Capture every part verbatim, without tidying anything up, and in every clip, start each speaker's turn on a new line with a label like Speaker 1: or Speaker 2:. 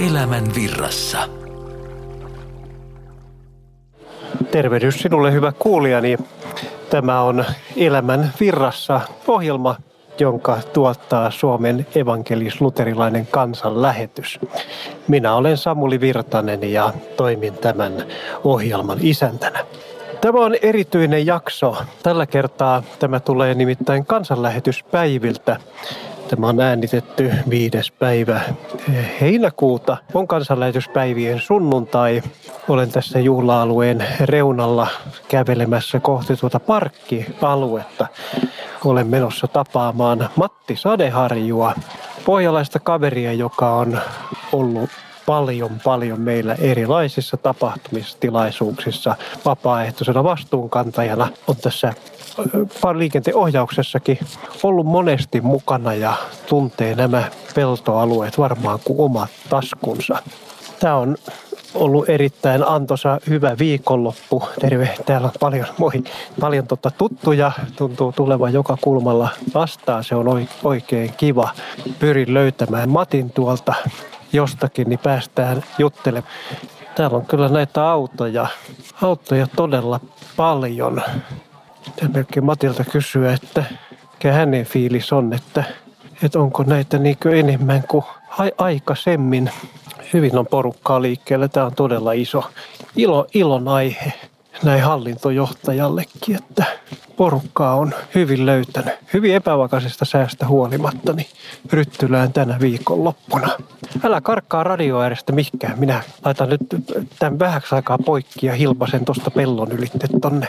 Speaker 1: Elämän virrassa.
Speaker 2: Tervehdys sinulle, hyvä kuulijani. Tämä on Elämän virrassa ohjelma, jonka tuottaa Suomen evankelis-luterilainen kansanlähetys. Minä olen Samuli Virtanen ja toimin tämän ohjelman isäntänä. Tämä on erityinen jakso. Tällä kertaa tämä tulee nimittäin kansanlähetyspäiviltä. Tämä on äänitetty viides päivä heinäkuuta. On kansanlähetyspäivien sunnuntai. Olen tässä juhla-alueen reunalla kävelemässä kohti tuota parkkialuetta. Olen menossa tapaamaan Matti Sadeharjua, pohjalaista kaveria, joka on ollut paljon, paljon meillä erilaisissa tapahtumissa, tilaisuuksissa, vapaaehtoisena vastuunkantajana. On tässä liikenteen ohjauksessakin ollut monesti mukana ja tuntee nämä peltoalueet varmaan kuin omat taskunsa. Tämä on ollut erittäin antoisa, hyvä viikonloppu. Terve, täällä on paljon, moi, paljon tota tuttuja, tuntuu tulevan joka kulmalla vastaan. Se on oikein kiva. Pyrin löytämään Matin tuolta jostakin, niin päästään juttelemaan. Täällä on kyllä näitä autoja, autoja todella paljon. Ja melkein Matilta kysyä, että mikä hänen fiilis on, että, että onko näitä niin kuin enemmän kuin aikaisemmin. Hyvin on porukkaa liikkeellä. Tämä on todella iso ilo, ilon aihe näin hallintojohtajallekin, että porukkaa on hyvin löytänyt. Hyvin epävakaisesta säästä huolimatta, niin Ryttylään tänä viikonloppuna. Älä karkkaa radio äärestä mihinkään. Minä laitan nyt tämän vähäksi aikaa poikki ja hilpasen tuosta pellon ylitte tonne.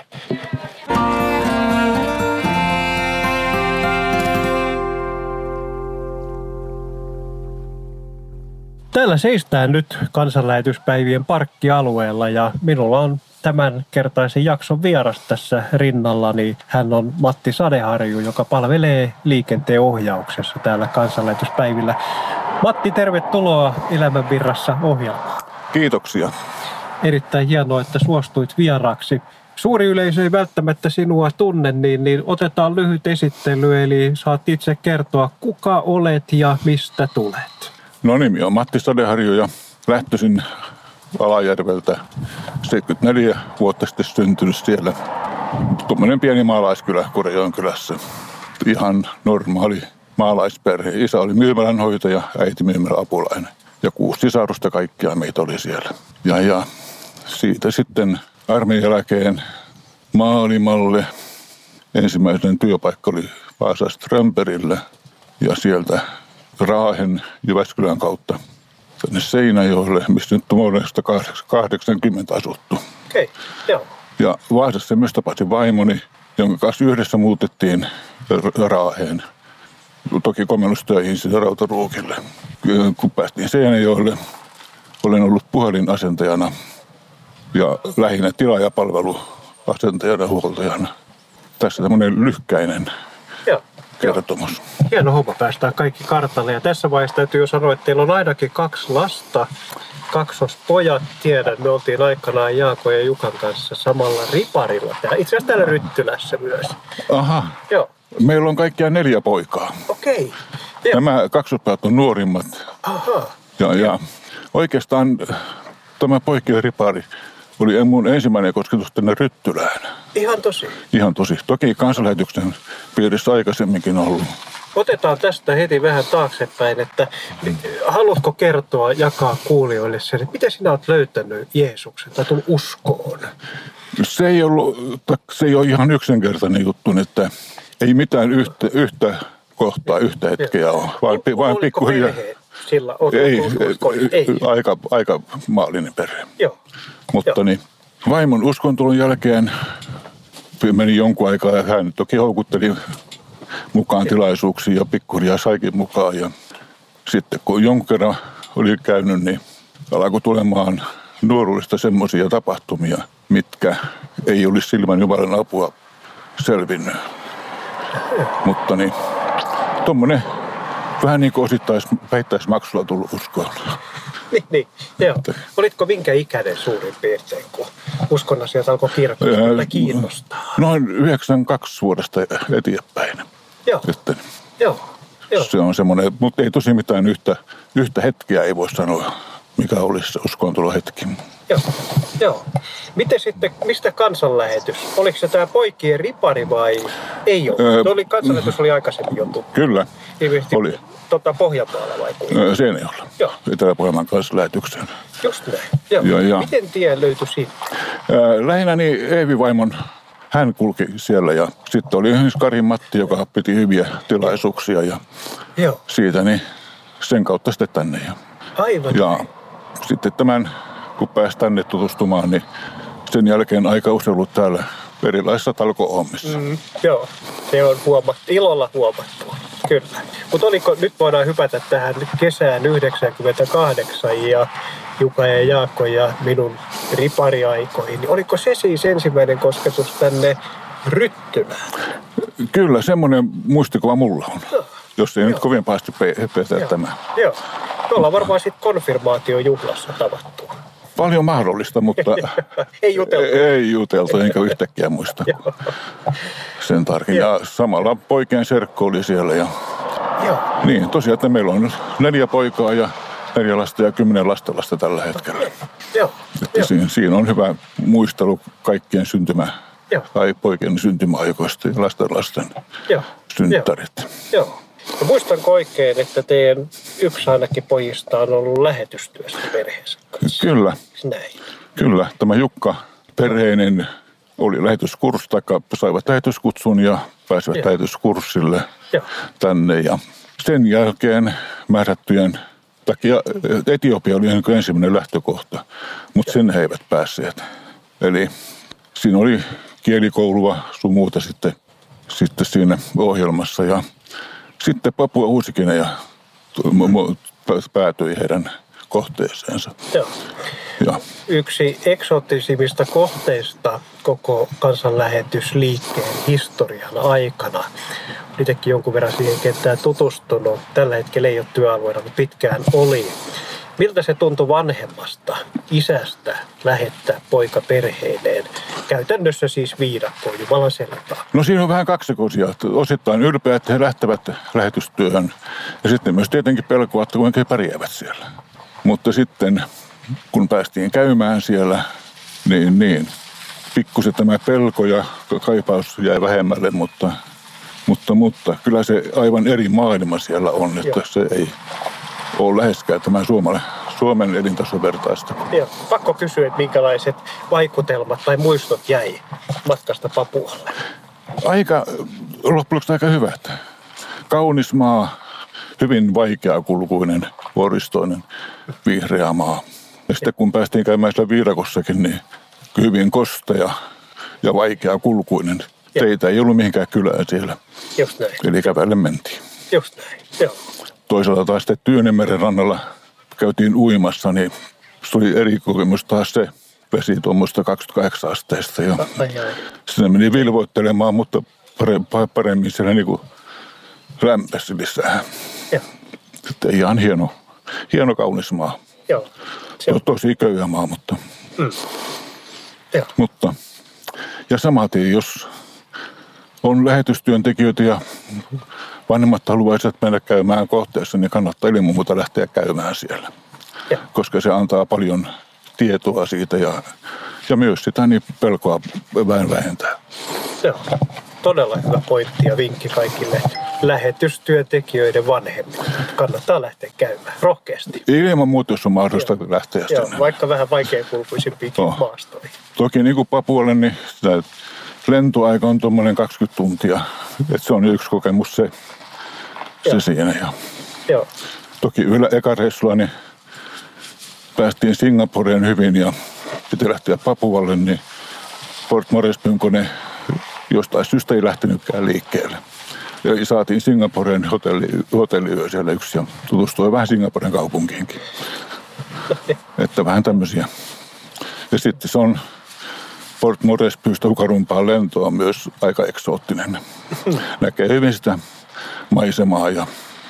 Speaker 2: Täällä seistään nyt kansanlähetyspäivien parkkialueella ja minulla on tämän kertaisen jakson vieras tässä rinnallani. Hän on Matti Sadeharju, joka palvelee liikenteen ohjauksessa täällä kansanlähetyspäivillä. Matti, tervetuloa Elämän virrassa ohjelmaan.
Speaker 3: Kiitoksia.
Speaker 2: Erittäin hienoa, että suostuit vieraaksi. Suuri yleisö ei välttämättä sinua tunne, niin, niin otetaan lyhyt esittely, eli saat itse kertoa, kuka olet ja mistä tulet.
Speaker 3: No nimi on Matti Sadeharju ja lähtöisin Alajärveltä seitsemänkymmentäneljä vuotta sitten syntynyt siellä. Tuommoinen pieni maalaiskylä Kurejoen kylässä. Ihan normaali maalaisperhe. Isä oli myymälänhoitaja, äiti myymäläapulainen. Ja kuusi sisarusta kaikkia meitä oli siellä. Ja, ja siitä sitten armeijan jälkeen maailmalle. Ensimmäinen työpaikka oli Vaasa Strömbergillä ja sieltä Raahen Jyväskylän kautta tänne Seinäjoelle, mistä nyt on vuodesta kahdeksankymmentä asuttu.
Speaker 2: Okei, joo.
Speaker 3: Ja Vaasassa myös tapasi vaimoni, jonka kanssa yhdessä muutettiin Raaheen. Toki komennustöihin sinne Rautaruukille. Kun päästiin Seinäjoelle, olen ollut puhelinasentajana ja lähinnä tilaajapalveluasentajana, huoltajana. Tässä tämmöinen lyhkäinen
Speaker 2: Joo.
Speaker 3: kertomus.
Speaker 2: Hieno homma, päästään kaikki kartalle. Ja tässä vaiheessa täytyy jo sanoa, että teillä on ainakin kaksi lasta. Kaksospojat, tiedän. Me oltiin aikanaan Jaakon ja Jukan kanssa samalla riparilla. Itse asiassa täällä Ryttylässä myös.
Speaker 3: Aha.
Speaker 2: Joo.
Speaker 3: Meillä on kaikkiaan neljä poikaa.
Speaker 2: Okei.
Speaker 3: Nämä kaksospojat on nuorimmat.
Speaker 2: Aha.
Speaker 3: Ja, ja oikeastaan tämä poikien ripari oli mun ensimmäinen kosketus tänne Ryttylään.
Speaker 2: Ihan tosi?
Speaker 3: Ihan tosi. Toki kansanlähetyksen piirissä aikaisemminkin ollut.
Speaker 2: Otetaan tästä heti vähän taaksepäin, että haluatko kertoa, jakaa kuulijoille sen, että miten sinä olet löytänyt Jeesuksen tai tullut uskoon?
Speaker 3: Se ei ollut, se ei ole ihan yksinkertainen juttu, että ei mitään yhtä, yhtä kohtaa, yhtä hetkeä ole. Vaan, vaan pikkuhiljaa.
Speaker 2: Sillä
Speaker 3: ei,
Speaker 2: ei, ei.
Speaker 3: Aika, aika maallinen perhe.
Speaker 2: Joo.
Speaker 3: Mutta
Speaker 2: Joo.
Speaker 3: Niin, vaimon uskontulon jälkeen meni jonkun aikaa ja hän toki houkutteli mukaan tilaisuuksiin ja pikkuhiljaa saikin mukaan. Ja sitten kun jonkun kerran oli käynyt, niin alkoi tulemaan nuoruudesta semmoisia tapahtumia, mitkä ei olisi silmän Jumalan apua selvinnyt. Mutta niin, tommonen vähän niin kuin osittais vähittäismaksulla tullut uskoon.
Speaker 2: Niin, niin, joo. Olitko minkä ikäinen suurin piirtein, kun uskon asiat alkoi kirkkoa kiinnostaa?
Speaker 3: Noin yhdeksänkymmentäkaksi vuodesta eteenpäin.
Speaker 2: Joo,
Speaker 3: Sitten
Speaker 2: joo, joo.
Speaker 3: Se on semmoinen, mutta ei tosi mitään yhtä, yhtä hetkeä ei voi sanoa. mikä olisi se uskoontulohetki.
Speaker 2: Joo, joo. Miten sitten, mistä kansanlähetys? Oliko se tämä poikien ripari vai ei ole? Öö, oli, kansanlähetys oli aikaisemmin jo tuttu.
Speaker 3: Kyllä,
Speaker 2: Ilmeisesti
Speaker 3: oli.
Speaker 2: Tota, Pohjanmaalla vai kuinka?
Speaker 3: Öö, Seinäjoella.
Speaker 2: Joo.
Speaker 3: Etelä-Pohjanmaan kansanlähetykseen.
Speaker 2: Just näin. Joo.
Speaker 3: Ja, ja.
Speaker 2: Miten tie löytyi siitä?
Speaker 3: Öö, lähinnä niin Eevi vaimon, hän kulki siellä ja sitten oli esimerkiksi Kari Matti, joka piti hyviä tilaisuuksia ja
Speaker 2: Joo.
Speaker 3: siitä niin sen kautta sitten tänne. Ja,
Speaker 2: Aivan.
Speaker 3: ja sitten tämän, kun pääsi tänne tutustumaan, niin sen jälkeen aika usein ollut täällä erilaisissa talko-hommissa.
Speaker 2: Mm, joo, se on huomattu, ilolla huomattu, kyllä. Mutta oliko, nyt voidaan hypätä tähän kesään yhdeksänkymmentäkahdeksan ja Juka ja Jaakko ja minun ripariaikoihin. Niin oliko se siis ensimmäinen kosketus tänne Ryttylään?
Speaker 3: Kyllä, semmoinen muistikuva mulla on, no, jos ei joo. nyt kovin pahasti petä tämä.
Speaker 2: Joo, me ollaan varmaan sitten konfirmaatiojuhlassa tavattu.
Speaker 3: Paljon mahdollista, mutta
Speaker 2: ei juteltu.
Speaker 3: Ei juteltu, enkä yhtäkkiä muista sen tarkin. Ja samalla poikien serkku oli siellä. Ja
Speaker 2: Joo.
Speaker 3: Niin, tosiaan, että meillä on neljä poikaa ja neljä lasta ja kymmenen lastenlasta tällä hetkellä.
Speaker 2: Joo.
Speaker 3: Että siinä, siinä on hyvä muistelu kaikkien syntymä,
Speaker 2: Joo.
Speaker 3: tai poikien syntymäaikoista ja lastenlasten
Speaker 2: Joo.
Speaker 3: synttärit.
Speaker 2: Joo. Ja muistanko oikein, että teidän yksi ainakin pojista on ollut lähetystyössä perheensä kanssa?
Speaker 3: Kyllä.
Speaker 2: Näin.
Speaker 3: Kyllä. Tämä Jukka perheinen oli lähetyskurssi, tai saivat lähetyskutsun ja pääsivät Joo. lähetyskurssille
Speaker 2: Joo.
Speaker 3: tänne. Ja sen jälkeen määrättyjen takia Etiopia oli ensimmäinen lähtökohta, mutta sen he eivät päässeet. Eli siinä oli kielikoulua sun muuta sitten, sitten siinä ohjelmassa. Ja sitten Papua Uusi-Guinea päätyi heidän kohteeseensa.
Speaker 2: Joo.
Speaker 3: Ja.
Speaker 2: Yksi eksoottisimmista kohteista koko kansanlähetysliikkeen historian aikana. Itsekin jonkun verran siihen kenttään tutustunut. Tällä hetkellä ei ole työalueena, mutta pitkään oli. Miltä se tuntui vanhemmasta isästä lähettää poika perheineen? Käytännössä siis viidakkoon, Jumalan seläntaa.
Speaker 3: No siinä on vähän kaksikoisia. Osittain ylpeä, että he lähtevät lähetystyöhön. Ja sitten myös tietenkin pelkoa, että kuinka he pärjäävät siellä. Mutta sitten kun päästiin käymään siellä, niin, niin pikkusen tämä pelko ja kaipaus jäi vähemmälle, mutta, mutta, mutta kyllä se aivan eri maailma siellä on, että Joo. se ei ole läheskään tämän Suomen, Suomen elintason vertaista.
Speaker 2: Joo. Pakko kysyä, että minkälaiset vaikutelmat tai muistot jäi matkasta Papualle?
Speaker 3: Aika, loppujen aika hyvät. Kaunis maa, hyvin vaikeakulkuinen, vuoristoinen, vihreä maa. Ja sitten kun päästiin käymään siellä viidakossakin, niin hyvin kostea ja vaikeakulkuinen. Teitä ei ollut mihinkään kylään siellä.
Speaker 2: Just näin.
Speaker 3: Eli kävellen mentiin.
Speaker 2: Just näin, joo.
Speaker 3: Toisaalta taas sitten Tyynemeren rannalla käytiin uimassa, niin se oli eri kokemus taas se vesi tuommoista kaksikymmentäkahdeksan asteista. Ja sinne meni vilvoittelemaan, mutta paremmin siellä niin kuin lämpäsi lisää.
Speaker 2: Joo.
Speaker 3: Sitten ihan hieno, hieno kaunis maa.
Speaker 2: Joo. Se on
Speaker 3: tosi köyhä maa, mutta...
Speaker 2: Mm. Joo.
Speaker 3: Mutta ja samaten, jos on lähetystyöntekijöitä ja vanhemmat haluaisivat mennä käymään kohteessa, niin kannattaa ilman muuta lähteä käymään siellä.
Speaker 2: Ja.
Speaker 3: Koska se antaa paljon tietoa siitä ja, ja myös sitä niin pelkoa vähän vähentää.
Speaker 2: Joo. Todella hyvä pointti ja vinkki kaikille lähetystyöntekijöiden vanhemmille. Kannattaa lähteä käymään rohkeasti.
Speaker 3: Ilman muuta, jos on mahdollista Joo. lähteä
Speaker 2: Joo,
Speaker 3: sinne.
Speaker 2: vaikka vähän vaikeakulkuisimpiakin oh. maastoihin.
Speaker 3: Toki niin kuin Papualle, niin sitä lentoaika on tuommoinen kaksikymmentä tuntia. Että se on yksi kokemus se, se siinä. Ja
Speaker 2: Joo.
Speaker 3: Toki yllä eka reissulla niin päästiin Singaporeen hyvin ja piti lähteä Papualle, niin Port Morespyn kone jostain syystä ei lähtenytkään liikkeelle. Ja saatiin Singaporen hotelli, hotelliyö siellä yksi ja tutustui vähän Singaporen kaupunkiinkin. Että vähän tämmöisiä. Ja sitten se on Port Morespystä Hukarumpaan lentoa myös aika eksoottinen. Näkee hyvin sitä maisemaa ja,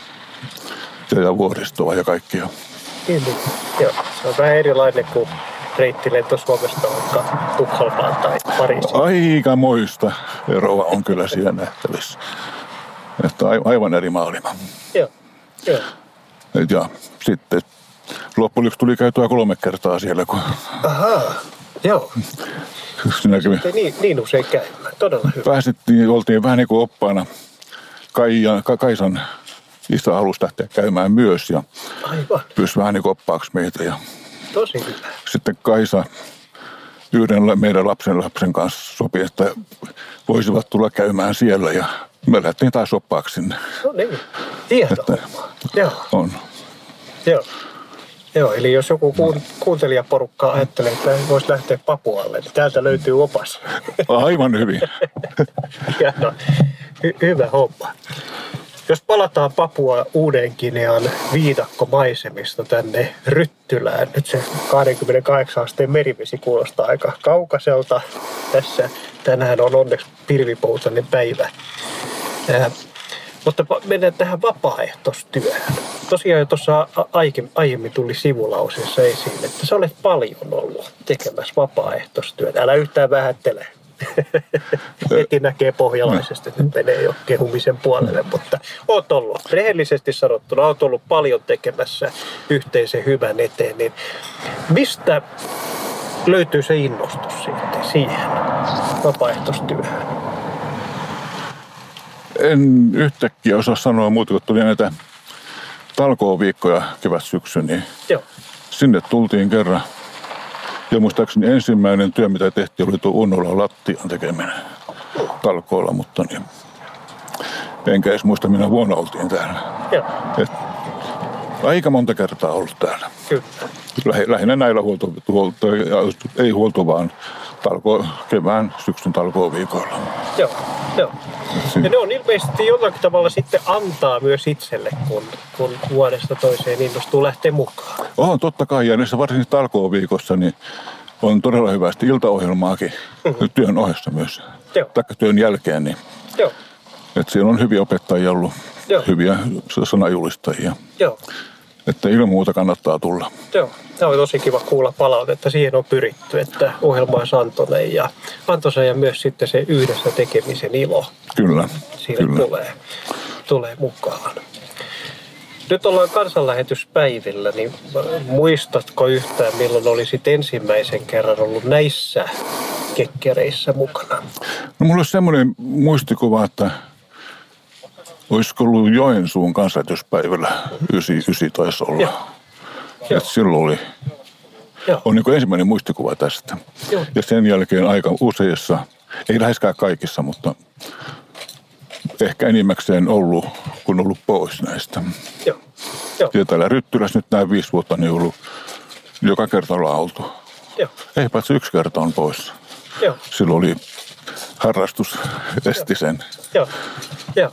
Speaker 3: ja vuoristoa ja kaikkia.
Speaker 2: Niin, joo. Se on vähän erilainen kuin reittilento Suomesta vaikka Tukholmaan tai Pariisiin.
Speaker 3: Aikamoista eroa on kyllä siellä nähtävissä. Että aivan eri maailma.
Speaker 2: Joo, joo.
Speaker 3: Ja sitten loppujen lopuksi tuli käytyä kolme kertaa siellä, kun
Speaker 2: Ahaa, joo.
Speaker 3: siinä kävi.
Speaker 2: Ei niin, niin usein käymään. Todella hyvä.
Speaker 3: Päästettiin, oltiin vähän niin kuin oppaana. Kaija, Ka, Kaisan isä halusi lähteä käymään myös ja
Speaker 2: Aivan.
Speaker 3: pyysi vähän niin kuin oppaaksi meitä. Ja
Speaker 2: Tosi hyvä.
Speaker 3: sitten Kaisa yhden meidän lapsen lapsen kanssa sopi, että voisivat tulla käymään siellä ja me lähdettiin taas oppaaksi sinne.
Speaker 2: No niin. Hienoa. Joo.
Speaker 3: On.
Speaker 2: Joo. Joo, eli jos joku kuun, kuuntelijaporukka ajattelee, että voisi lähteä Papualle, niin täältä löytyy opas.
Speaker 3: Aivan hyvin.
Speaker 2: Hieno. Hy- hyvä homma. Jos palataan Papua Uuden-Ginean viidakkomaisemista tänne Ryttylään, nyt se kaksikymmentäkahdeksan asteen merivesi kuulostaa aika kaukaiselta. Tässä tänään on onneksi pilvipoutainen päivä. Äh, mutta mennään tähän vapaaehtoistyöhön. Tosiaan jo tuossa aiemmin tuli sivulauseessa esiin, että sä olet paljon ollut tekemässä vapaaehtoistyötä. Älä yhtään vähättele. Heti näkee pohjalaisesti, että nyt menee jo kehumisen puolelle, mutta oot ollut rehellisesti sanottuna, oot ollut paljon tekemässä yhteisen hyvän eteen, niin mistä löytyy se innostus sitten siihen vapaaehtoistyöhön?
Speaker 3: En yhtäkkiä osaa sanoa muuta, kun tuli näitä talkooviikkoja kevät-syksyn, niin
Speaker 2: Joo.
Speaker 3: sinne tultiin kerran. Ja muistaakseni ensimmäinen työ, mitä tehtiin, oli tuo Unnolan lattian tekeminen talkoolla, mutta niin, enkä edes muista, minä vuonna oltiin täällä.
Speaker 2: Joo.
Speaker 3: Et, aika monta kertaa ollut täällä.
Speaker 2: Kyllä.
Speaker 3: Lähi, lähinnä näillä huolto, huolto, ei huolto, vaan talko, kevään syksyn talkooviikoilla.
Speaker 2: Joo. Joo. Ja ne on ilmeisesti jollakin tavalla sitten antaa myös itselle, kun, kun vuodesta toiseen innostuu lähteä mukaan.
Speaker 3: On totta kai, ja näissä varsinkin talkooviikossa niin on todella hyvästi iltaohjelmaakin mm-hmm. työn ohessa myös.
Speaker 2: Joo.
Speaker 3: Taikka työn jälkeen, niin
Speaker 2: Joo.
Speaker 3: että siellä on hyviä opettajia ollut,
Speaker 2: Joo.
Speaker 3: hyviä sanajulistajia.
Speaker 2: Joo.
Speaker 3: Että ilman muuta kannattaa tulla.
Speaker 2: Joo, tämä on tosi kiva kuulla palautetta. Siihen on pyritty, että ohjelma olisi antoinen ja antoisa ja myös sitten se yhdessä tekemisen ilo.
Speaker 3: Kyllä,
Speaker 2: Siinä
Speaker 3: kyllä.
Speaker 2: tulee, tulee mukaan. Nyt ollaan kansanlähetyspäivillä, niin muistatko yhtään, milloin olisit ensimmäisen kerran ollut näissä kekkereissä mukana?
Speaker 3: No mulla on semmoinen muistikuva, että olisiko ollut Joensuun kansanlähetyspäivällä ysi, ysi taisi olla.
Speaker 2: Joo. Joo.
Speaker 3: Että silloin oli,
Speaker 2: Joo.
Speaker 3: on niin kuin ensimmäinen muistikuva tästä.
Speaker 2: Joo.
Speaker 3: Ja sen jälkeen aika useissa, ei läheskään kaikissa, mutta ehkä enimmäkseen ollut, kun ollut pois näistä.
Speaker 2: Joo. Joo.
Speaker 3: Ja täällä Ryttylässä nyt nämä viisi vuotta niin ollut, joka kerta ollaan oltu.
Speaker 2: Joo.
Speaker 3: Ei paitsi yksi kerta on pois.
Speaker 2: Joo.
Speaker 3: Silloin oli harrastus esti sen.
Speaker 2: Joo. Joo.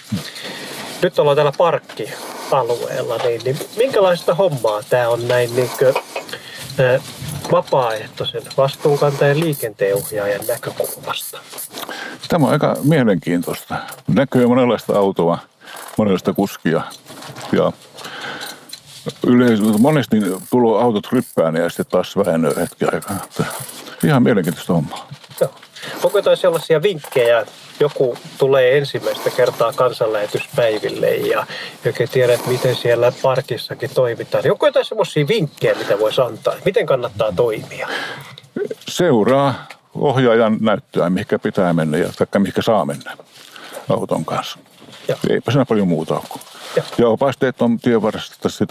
Speaker 2: Nyt ollaan täällä parkkialueella, niin, niin minkälaista hommaa tämä on näin niin kuin, ä, vapaaehtoisen vastuunkantajan liikenteenohjaajan näkökulmasta?
Speaker 3: Tämä on aika mielenkiintoista. Näkyy monenlaista autoa, monenlaista kuskia ja yleensä monesti tulee autot ryppään ja sitten taas vähenee hetki aikaa. Ihan mielenkiintoista hommaa.
Speaker 2: Joo. Onko jotain sellaisia vinkkejä, joku tulee ensimmäistä kertaa kansanlähetyspäiville ja oikein tiedät, miten siellä parkissakin toimitaan. Niin onko jotain sellaisia vinkkejä, mitä voisi antaa? Miten kannattaa toimia?
Speaker 3: Seuraa ohjaajan näyttöä, mihinkä pitää mennä ja taikka mihinkä saa mennä auton kanssa.
Speaker 2: Joo.
Speaker 3: Eipä siinä paljon muuta ole.
Speaker 2: Joo.
Speaker 3: Ja opasteet on tien varresta sitä